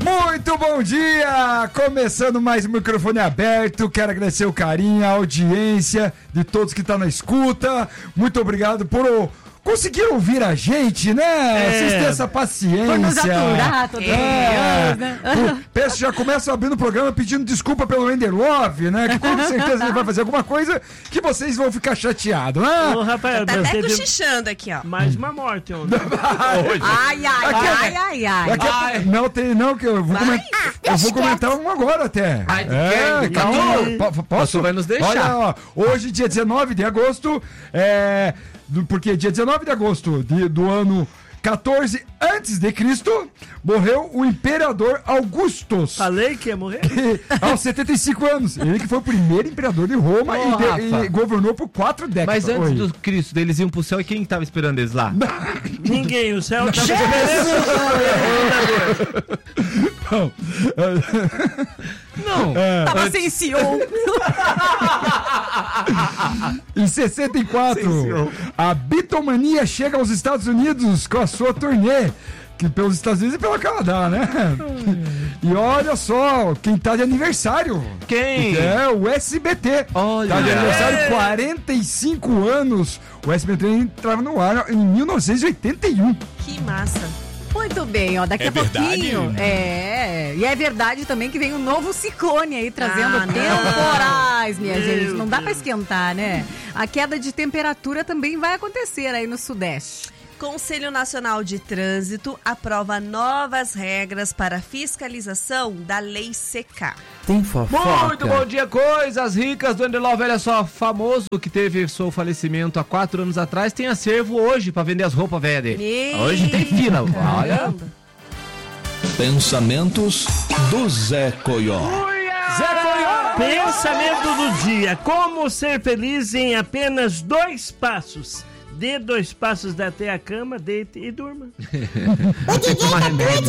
Muito bom dia! Começando mais um microfone aberto. Quero agradecer o carinho, a audiência de todos que estão na escuta. Muito obrigado por conseguir ouvir a gente, né? Vocês têm essa paciência. Por nos aturar todo dia, né? Peço, já começo abrindo o programa pedindo desculpa pelo Wender Love, né? Que com certeza ele vai fazer alguma coisa que vocês vão ficar chateados, né? Ô, Rafael, Tá até cochichando aqui, ó. mais uma morte ontem. Ai. Não tem não, que eu vou comentar. Eu vou comentar um agora até. Calma. Posso? Vai nos deixar. Olha, ó, hoje, dia 19 de agosto, porque dia 19 de agosto do ano 14 antes de Cristo, morreu o imperador Augustus. Falei que ia morrer? Aos 75 anos. Ele que foi o primeiro imperador de Roma e governou por 4 décadas. Mas antes do Cristo, eles iam pro céu e quem tava esperando eles lá? Ninguém, o céu tava esperando. Não. Tava sem CEO. Em 64, a Beatlemania chega aos Estados Unidos com a sua turnê, que pelos Estados Unidos e pelo Canadá, né? E olha só, quem tá de aniversário. Quem? É o SBT. Olha. Tá de aniversário, 45 anos. O SBT entrava no ar em 1981. Que massa. Muito bem, ó, daqui a pouquinho. E é verdade também que vem um novo ciclone aí trazendo temporais, minha gente. Não dá pra esquentar, né? A queda de temperatura também vai acontecer aí no Sudeste. Conselho Nacional de Trânsito aprova novas regras para fiscalização da Lei Secar. Tem fofoca. Muito bom dia, coisas ricas do Enderlove. Olha só, famoso que teve seu falecimento há 4 anos atrás, tem acervo hoje pra vender as roupas velhas dele. Hoje tem fila. Olha. Pensamentos do Zé Coió. Pensamento do dia: como ser feliz em apenas 2 passos. Dê 2 passos até a cama, deite e durma. Tem que tomar remédio.